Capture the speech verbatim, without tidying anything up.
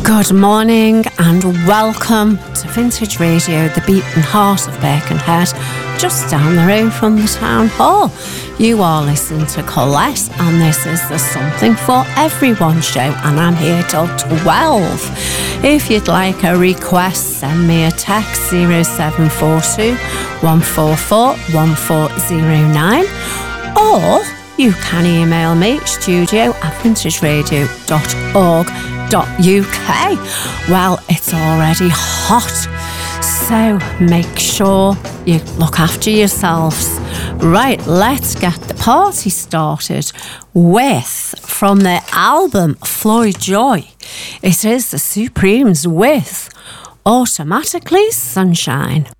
Good morning and welcome to Vintage Radio, the beating heart of Birkenhead, just down the road from the town hall. You are listening to Colette and this is the Something for Everyone show, and I'm here till twelve. If you'd like a request, send me a text zero seven four two, one four four, one four zero nine, or you can email me studio at vintage radio dot org dot U K. Well, it's already hot, so make sure you look after yourselves. Right, let's get the party started with, from their album Floyd Joy, it is the Supremes with Automatically Sunshine.